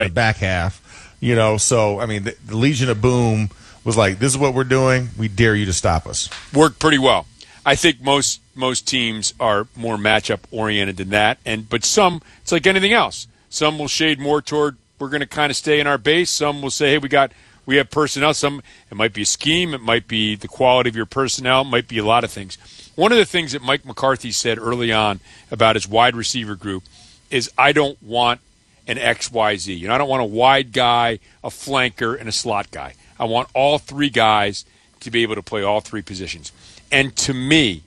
the back half, So, I mean, the Legion of Boom was like, this is what we're doing. We dare you to stop us. Worked pretty well. I think most teams are more matchup-oriented than that. But some, it's like anything else. Some will shade more toward we're going to kind of stay in our base. Some will say, hey, we have personnel. Some, it might be a scheme. It might be the quality of your personnel. It might be a lot of things. One of the things that Mike McCarthy said early on about his wide receiver group is I don't want an XYZ. I don't want a wide guy, a flanker, and a slot guy. I want all three guys to be able to play all three positions. And to me,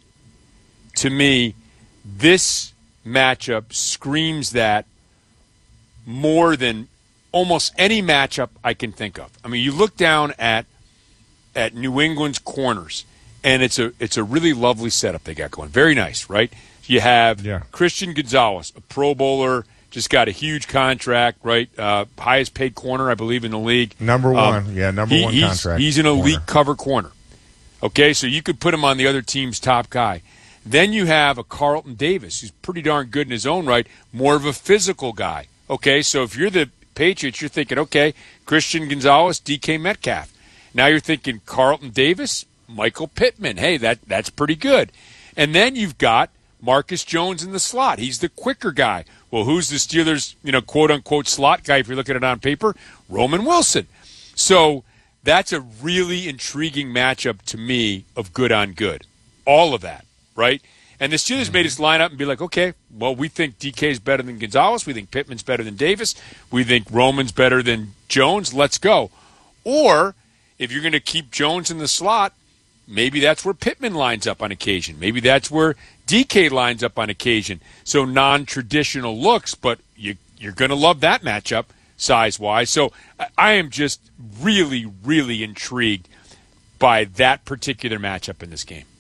this matchup screams that more than almost any matchup I can think of. I mean, you look down at New England's corners, and it's a really lovely setup they got going. Very nice, right? You have Christian Gonzalez, a Pro Bowler, just got a huge contract, right? Highest paid corner, I believe, in the league. Number one contract. He's an elite cover corner. Okay, so you could put him on the other team's top guy. Then you have a Carlton Davis, who's pretty darn good in his own right, more of a physical guy. Okay, so if you're the Patriots, you're thinking, okay, Christian Gonzalez, DK Metcalf. Now you're thinking Carlton Davis, Michael Pittman. Hey, that's pretty good. And then you've got Marcus Jones in the slot. He's the quicker guy. Well, who's the Steelers, quote-unquote slot guy if you're looking at it on paper? Roman Wilson. So that's a really intriguing matchup to me of good on good. All of that, right? And the Steelers made us line up and be like, okay, well, we think DK's better than Gonzalez. We think Pittman's better than Davis. We think Roman's better than Jones. Let's go. Or if you're going to keep Jones in the slot, maybe that's where Pittman lines up on occasion. Maybe that's where DK lines up on occasion. So non-traditional looks, but you're going to love that matchup size-wise. So I am just really, really intrigued by that particular matchup in this game.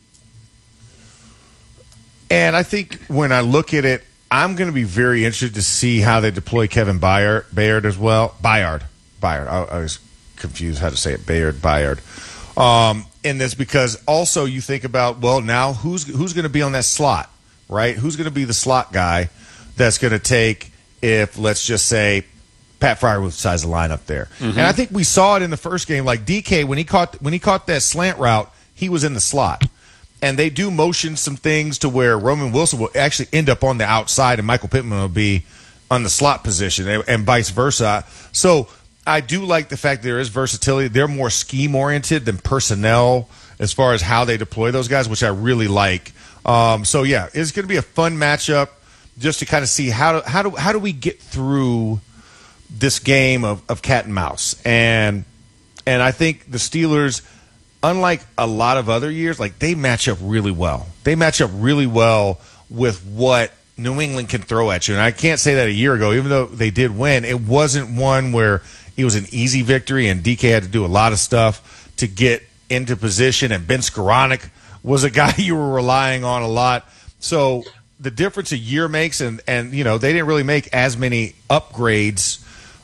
And I think when I look at it, I'm going to be very interested to see how they deploy Kevin Bayard as well. Bayard. I was confused how to say it. Bayard. In this, because also you think about, well, now who's going to be on that slot, right? Who's going to be the slot guy that's going to take, if let's just say Pat Freiermuth size the lineup there. Mm-hmm. And I think we saw it in the first game. Like DK, when he caught that slant route, he was in the slot. And they do motion some things to where Roman Wilson will actually end up on the outside and Michael Pittman will be on the slot position and vice versa. So I do like the fact there is versatility. They're more scheme-oriented than personnel as far as how they deploy those guys, which I really like. So, yeah, it's going to be a fun matchup just to kind of see how do we get through this game of cat and mouse. And I think the Steelers, unlike a lot of other years, like they match up really well. They match up really well with what New England can throw at you. And I can't say that a year ago, even though they did win, it wasn't one where it was an easy victory and DK had to do a lot of stuff to get into position. And Ben Skoranek was a guy you were relying on a lot. So the difference a year makes, and they didn't really make as many upgrades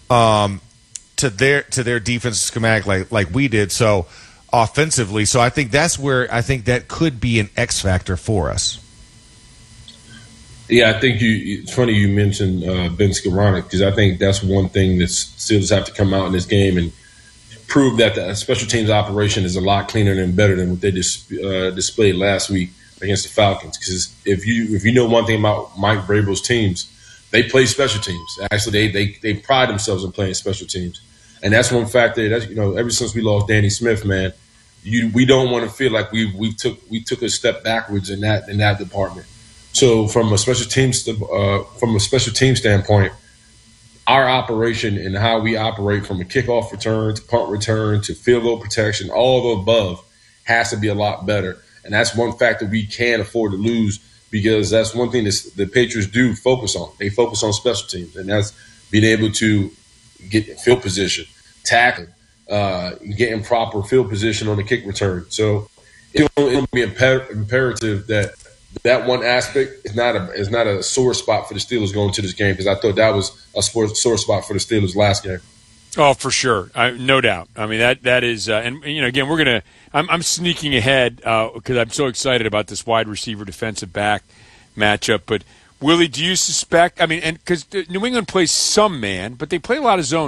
to their defensive schematic like we did. So offensively, so I think that's where I think that could be an X factor for us. Yeah, I think it's funny you mentioned Ben Skoranek, because I think that's one thing that Steelers have to come out in this game and prove that the special teams operation is a lot cleaner and better than what they displayed last week against the Falcons. Because if you know one thing about Mike Vrabel's teams, they play special teams. Actually, they pride themselves in playing special teams, and that's one factor. That's ever since we lost Danny Smith, man, we don't want to feel like we took a step backwards in that department. So from a special team standpoint, our operation and how we operate from a kickoff return to punt return to field goal protection, all of the above, has to be a lot better. And that's one factor we can't afford to lose, because that's one thing that the Patriots do focus on. They focus on special teams, and that's being able to get in field position, tackling, get in proper field position on the kick return. So it'll be imperative that one aspect is not a sore spot for the Steelers going to this game, because I thought that was a sore spot for the Steelers last game. Oh, for sure, no doubt. I mean that is, and again I'm sneaking ahead because I'm so excited about this wide receiver defensive back matchup. But Willie, do you suspect? I mean, and because New England plays some man, but they play a lot of zone